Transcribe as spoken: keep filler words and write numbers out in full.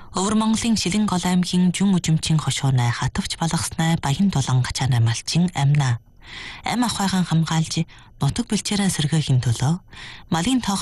Өвөр Монголын Шилэн гол аймгийн Жүн Үжимчин хошуунай хатвч балгаснай Баян дулан гачаанай малчин амна. Ам ахайхан хамгаалж нутаг бэлчээрэн сэргээхийн төлөө малын тоо